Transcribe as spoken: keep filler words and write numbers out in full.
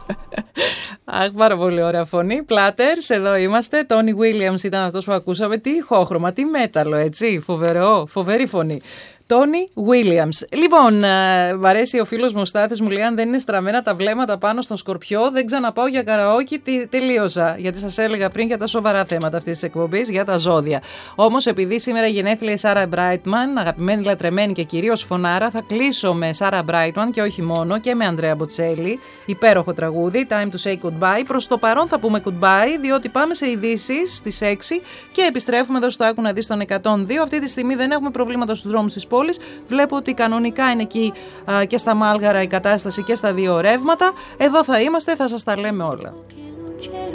Αχ, πάρα πολύ ωραία φωνή. Πλάτερς, εδώ είμαστε. Τόνι Williams ήταν αυτός που ακούσαμε. Τι ηχόχρωμα, τι μέταλλο, έτσι. Φοβερό, φοβερή φωνή. Τόνι Williams. Λοιπόν, ε, μ' αρέσει ο φίλος μου ο Στάθης, μου λέει: αν δεν είναι στραμμένα τα βλέμματα πάνω στον Σκορπιό, δεν ξαναπάω για καραόκι. Τι, τελείωσα. Γιατί σας έλεγα πριν για τα σοβαρά θέματα αυτής της εκπομπής, για τα ζώδια. Όμως, επειδή σήμερα γενέθλια η Σάρα Μπράιτμαν, αγαπημένη, λατρεμένη και κυρίως φωνάρα, θα κλείσω με Σάρα Μπράιτμαν και όχι μόνο, και με Ανδρέα Μποτσέλη. Υπέροχο τραγούδι, Time to say goodbye. Προς το παρόν θα πούμε goodbye, διότι πάμε σε ειδήσεις στις έξι και επιστρέφουμε εδώ στο Άκου να δεις τον εκατόν δύο. Αυτή τη στιγμή δεν έχουμε προβλήματα στους δρόμους της πόλης. Βλέπω ότι κανονικά είναι εκεί α, και στα Μάλγαρα η κατάσταση και στα δύο ρεύματα. Εδώ θα είμαστε, θα σας τα λέμε όλα.